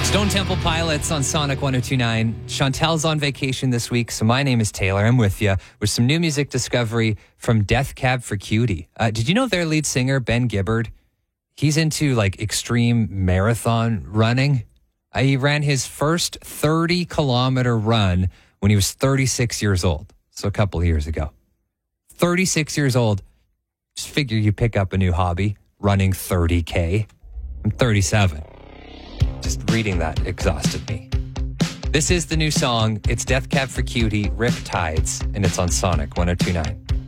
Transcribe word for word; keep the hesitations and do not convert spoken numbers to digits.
Stone Temple Pilots on Sonic one oh two point nine. Chantel's on vacation this week, so my name is Taylor. I'm with you with some new music discovery from Death Cab for Cutie. Uh, did you know their lead singer, Ben Gibbard, he's into like extreme marathon running? Uh, he ran his first thirty kilometer run when he was thirty-six years old, so a couple of years ago. thirty-six years old. Just figure you pick up a new hobby, running thirty K. I'm thirty-seven. Just reading that exhausted me. This is the new song. It's Death Cab for Cutie, Rip Tides, and it's on Sonic one oh two point nine.